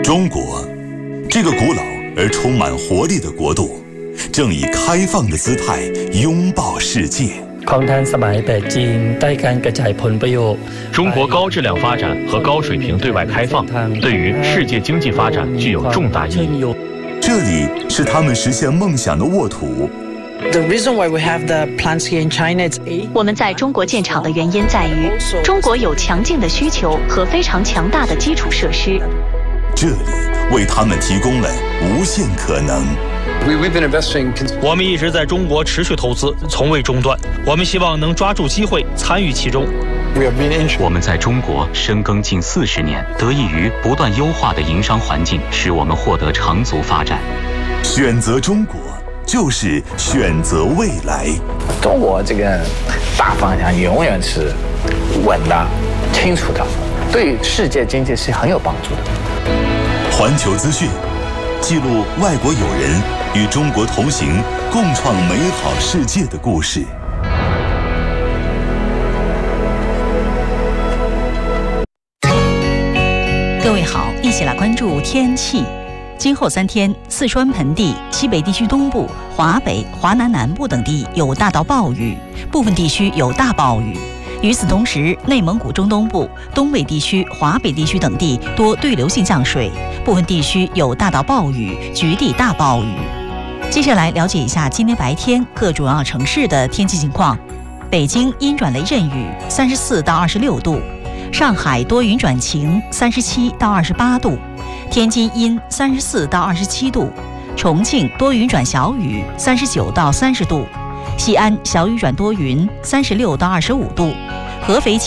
中國，這個古老而充滿活力的國度，正以開放的姿態擁抱世界。 抗ทันสมัยแบบจีนได้การกระจายผลประโยชน์中国高质量发展和高水平对外开放，对于世界经济发展具有重大意义。 这里是他们实现梦想的沃土。 The reason why we have the plants here in China is 我们在中国建厂的原因在于，中国有强劲的需求和非常强大的基础设施。 这里为他们提供了无限可能。 我们一直在中国持续投资，从未中断。我们希望能抓住机会，参与其中。 我们在中国深耕近40年，得益于不断优化的营商环境，使我们获得长足发展。 选择中国，就是选择未来。 中国这个大方向永远是稳的、清楚的，对世界经济是很有帮助的。 环球资讯记录外国友人与中国同行，共创美好世界的故事。 各位好，一起来关注天气。今后3天，四川盆地、西北地区东部、华北、华南南部等地有大到暴雨，部分地区有大暴雨。与此同时，内蒙古中东部、东北地区、华北地区等地多对流性降水，部分地区有大到暴雨，局地大暴雨。接下来了解一下今天白天各主要城市的天气情况。北京阴转雷阵雨，34到26度；上海多云转晴，37到28度；天津阴，34到27度；重庆多云转小雨，39到30度；西安小雨转多云，36到25度；合肥